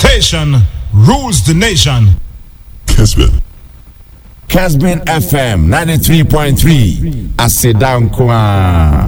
station rules the nation. Casbin FM 93.3 Asedankwa.